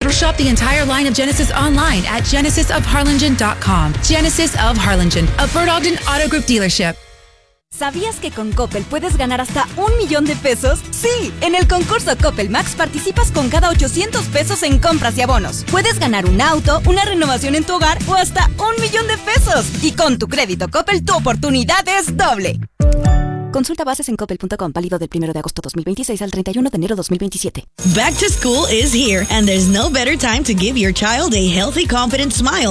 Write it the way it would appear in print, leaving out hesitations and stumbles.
or shop the entire line of Genesis online at genesisofharlingen.com. Genesis of Harlingen, a Bird Ogden Auto Group dealership. ¿Sabías que con Coppel puedes ganar hasta $1,000,000? Sí, en el concurso Coppel Max participas con cada $800 en compras y abonos. Puedes ganar un auto, una renovación en tu hogar o hasta $1,000,000. Y con tu crédito Coppel, tu oportunidad es doble. Consulta bases en coppel.com, válido del 1 de agosto 2026 al 31 de enero 2027. Back to school is here, and there's no better time to give your child a healthy, confident smile